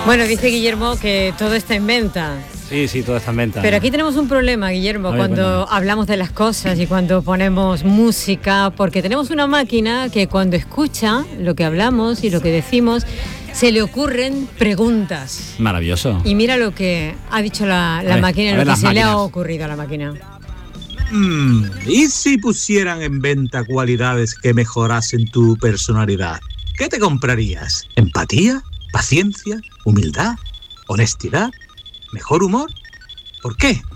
Bueno, dice Guillermo que todo está en venta. Sí, todo está en venta. Pero aquí tenemos un problema, Guillermo, cuando hablamos de las cosas y cuando ponemos música, porque tenemos una máquina que cuando escucha lo que hablamos y lo que decimos, se le ocurren preguntas. Maravilloso. Y mira lo que ha dicho la máquina, lo que se le ha ocurrido a la máquina. ¿Y si pusieran en venta cualidades que mejorasen tu personalidad? ¿Qué te comprarías? ¿Empatía? ¿Paciencia? ¿Humildad? ¿Honestidad? ¿Mejor humor? ¿Por qué?